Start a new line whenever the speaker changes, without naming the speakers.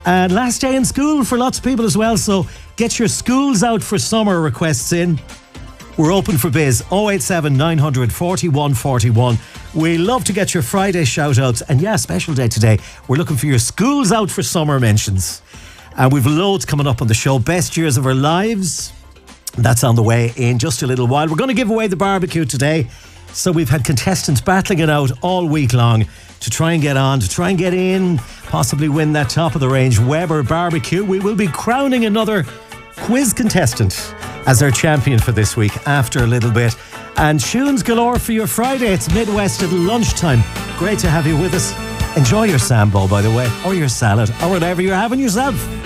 And last day in school for lots of people as well, so get your schools out for summer requests in. We're open for biz, 087 900 41 41. We love to get your Friday shout outs, and yeah, special day today. We're looking for your schools out for summer mentions. And we've loads coming up on the show. Best years of our lives, that's on the way in just a little while. We're going to give away the barbecue today. So we've had contestants battling it out all week long to try and get on, to try and get in, possibly win that top of the range Weber barbecue. We will be crowning another quiz contestant as our champion for this week after a little bit. And tunes galore for your Friday. It's Midwest at lunchtime. Great to have you with us. Enjoy your sambo, by the way, or your salad, or whatever you're having yourself.